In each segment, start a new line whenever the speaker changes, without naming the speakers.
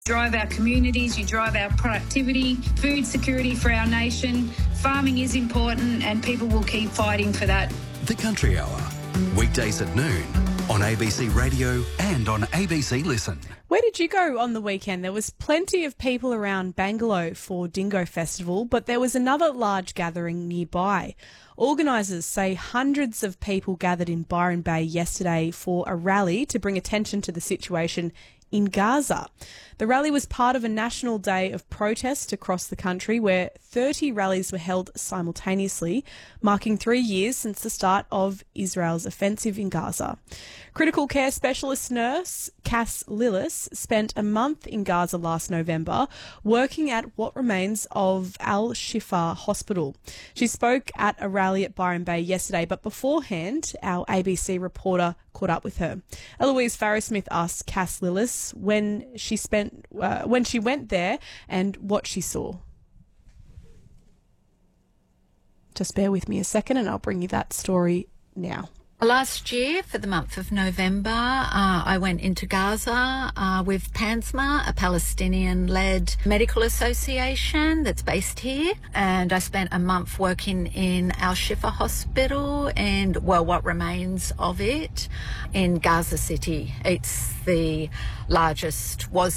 Drive our communities, you drive our productivity, food security for our nation. Farming is important and people will keep fighting for that.
The Country Hour, weekdays at noon on ABC Radio and on ABC Listen.
Where did you go on the weekend? There was plenty of people around Bangalow for Dingo Festival, but there was another large gathering nearby. Organisers say hundreds of people gathered in Byron Bay yesterday for a rally to bring attention to the situation in Gaza. The rally was part of a national day of protest across the country where 30 rallies were held simultaneously, marking 3 years since the start of Israel's offensive in Gaza. Critical care specialist nurse Cass Lillis spent a month in Gaza last November working at what remains of Al-Shifa Hospital. She spoke at a rally at Byron Bay yesterday, but beforehand, our ABC reporter caught up with her. Eloise Farrow-Smith asked Cass Lillis when she went there and what she saw. Just bear with me a second and I'll bring you that story now.
Last year, for the month of November, I went into Gaza with PANSMA, a Palestinian-led medical association that's based here, and I spent a month working in Al-Shifa Hospital and, well, what remains of it in Gaza City. It's the largest, most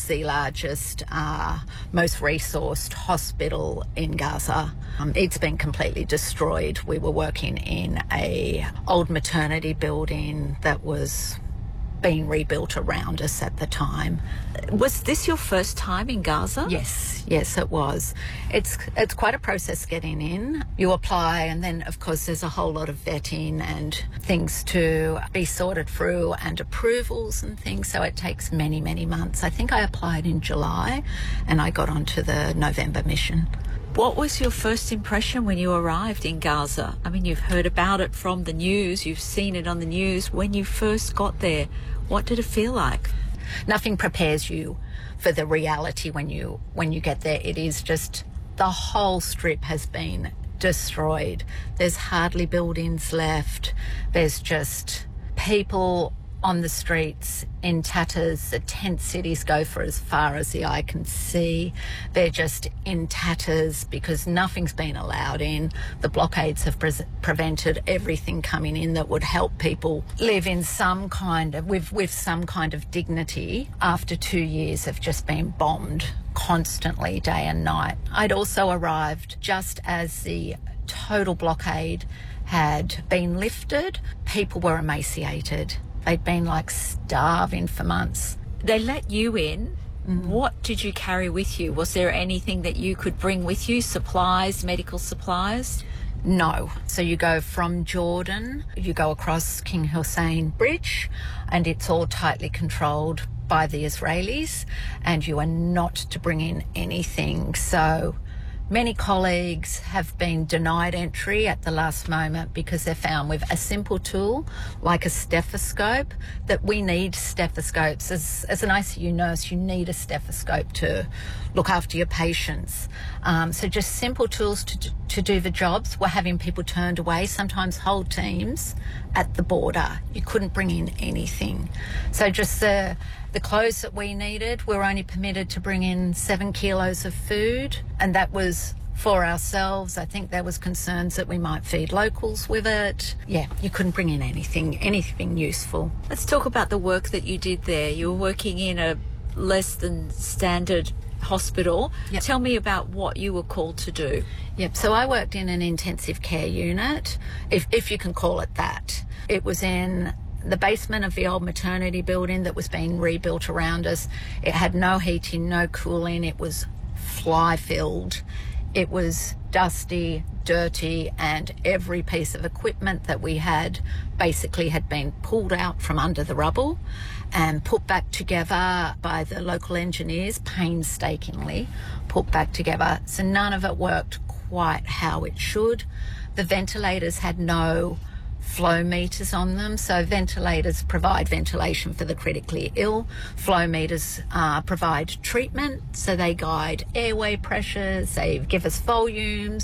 resourced hospital in Gaza. It's been completely destroyed. We were working in a old maternity building that was being rebuilt around us at the time.
Was this your first time in Gaza?
Yes, it was. It's quite a process getting in. You apply and then, of course, there's a whole lot of vetting and things to be sorted through and approvals and things, so it takes many, many months. I think I applied in July and I got onto the November mission.
What was your first impression when you arrived in Gaza? I mean, you've heard about it from the news, you've seen it on the news. When you first got there, what did it feel like?
Nothing prepares you for the reality when you get there. It is just the whole strip has been destroyed. There's hardly buildings left. There's just people on the streets in tatters. The tent cities go for as far as the eye can see. They're just in tatters because nothing's been allowed in. The blockades have prevented everything coming in that would help people live in some kind of, with some kind of dignity after 2 years of just being bombed constantly day and night. I'd also arrived just as the total blockade had been lifted. People were emaciated. They'd been like starving for months.
They let you in. What did you carry with you? Was there anything that you could bring with you? Supplies, medical supplies?
No. So you go from Jordan, you go across King Hussein Bridge, and it's all tightly controlled by the Israelis, and you are not to bring in anything. So many colleagues have been denied entry at the last moment because they're found with a simple tool like a stethoscope, that we need stethoscopes. As an ICU nurse, you need a stethoscope to look after your patients. So just simple tools to do the jobs. We're having people turned away, sometimes whole teams at the border. You couldn't bring in anything. So just the clothes that we needed, we were only permitted to bring in 7 kilos of food, and that was for ourselves. I think there was concerns that we might feed locals with it. Yeah, you couldn't bring in anything useful.
Let's talk about the work that you did there. You were working in a less than standard hospital.
Yep.
Tell me about what you were called to do.
Yep, so I worked in an intensive care unit, if you can call it that. It was in the basement of the old maternity building that was being rebuilt around us. It had no heating, no cooling. It was fly-filled. It was dusty, dirty, and every piece of equipment that we had basically had been pulled out from under the rubble and put back together by the local engineers, painstakingly put back together. So none of it worked quite how it should. The ventilators had no flow meters on them. So ventilators provide ventilation for the critically ill. Flow meters provide treatment. So they guide airway pressures, they give us volumes.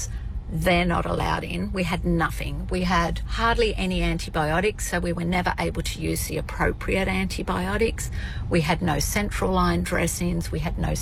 they're not allowed in. We had nothing. We had hardly any antibiotics, so we were never able to use the appropriate antibiotics. We had no central line dressings. We had no